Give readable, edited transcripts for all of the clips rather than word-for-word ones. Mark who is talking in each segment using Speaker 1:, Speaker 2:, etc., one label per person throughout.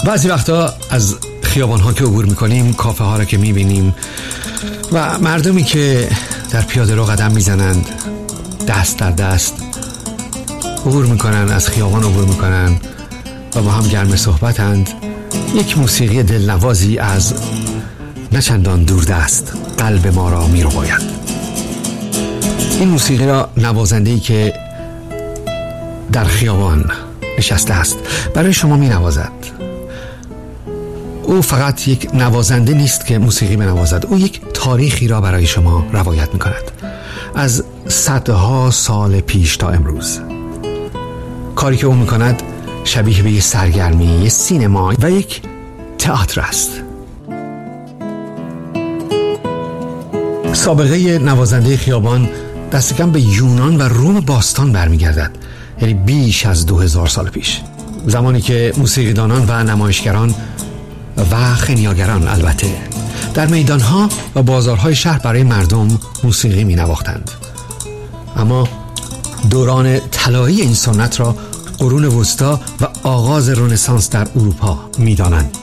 Speaker 1: بعضی وقتا از خیابان ها که عبور میکنیم، کافه ها را که میبینیم و مردمی که در پیاده رو قدم میزنند، دست در دست عبور میکنن، از خیابان عبور میکنن و با هم گرم صحبتند، یک موسیقی دلنوازی از نچندان دوردست قلب ما را میرباید. این موسیقی را نوازنده‌ای که در خیابان نشسته است برای شما می نوازد. او فقط یک نوازنده نیست که موسیقی بنوازد، او یک تاریخی را برای شما روایت می کند، از صدها سال پیش تا امروز. کاری که او می کند شبیه به یک سرگرمی، یک سینما و یک تئاتر است. سابقه نوازنده خیابان دست کم به یونان و روم باستان برمیگردد، یعنی بیش از 2000 سال پیش، زمانی که موسیقیدانان و نمایشگران و خنیاگران البته در میدانها و بازارهای شهر برای مردم موسیقی می نواختند. اما دوران طلایی این سنت را قرون وسطا و آغاز رنسانس در اروپا می دانند.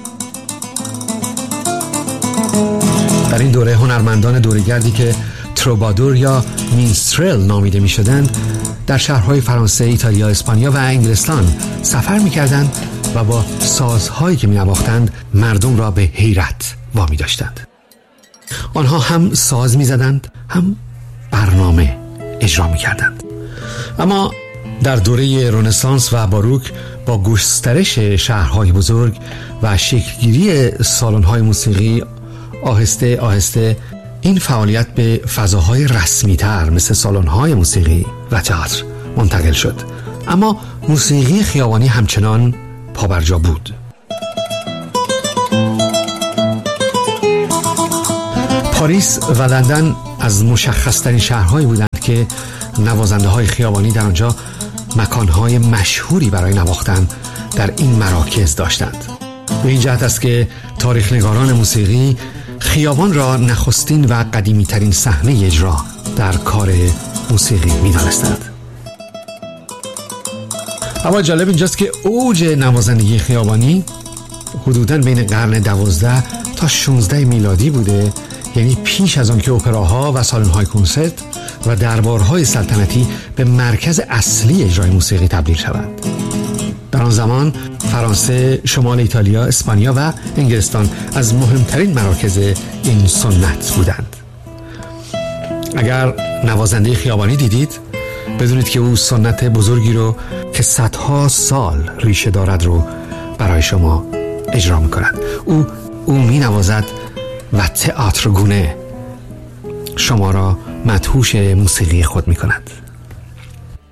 Speaker 1: در این دوره هنرمندان دوره‌گردی که تروبادور یا مینسترل نامیده می شدند در شهرهای فرانسه، ایتالیا، اسپانیا و انگلستان سفر می کردند و با سازهایی که می نواختند مردم را به حیرت وامی داشتند. آنها هم ساز می زدند، هم برنامه اجرا می کردند. اما در دوره رنسانس و باروک با گسترش شهرهای بزرگ و شکلگیری سالن‌های موسیقی آهسته آهسته این فعالیت به فضاهای رسمی‌تر مثل سالن‌های موسیقی و تئاتر منتقل شد. اما موسیقی خیابانی همچنان پابرجا بود. پاریس و لندن از مشخص‌ترین شهرهایی بودند که نوازنده‌های خیابانی در آنجا مکان‌های مشهوری برای نواختن در این مراکز داشتند. به این جهت است که تاریخ‌نگاران موسیقی خیابان را نخستین و قدیمی ترین صحنه اجرا در کار موسیقی می‌دانستند. اما جالب اینجاست که اوج نوازندگی خیابانی حدوداً بین قرن 12 تا 16 میلادی بوده، یعنی پیش از آن که اپراها و سالن‌های کنسرت و دربارهای سلطنتی به مرکز اصلی اجرای موسیقی تبدیل شوند. در آن زمان فرانسه، شمال ایتالیا، اسپانیا و انگلستان از مهمترین مراکز این سنت بودند. اگر نوازنده خیابانی دیدید، بدونید که او سنت بزرگی رو که صدها سال ریشه دارد رو برای شما اجرا می‌کند. او می‌نوازد و تئاترگونه شما را مدهوش موسیقی خود می‌کند.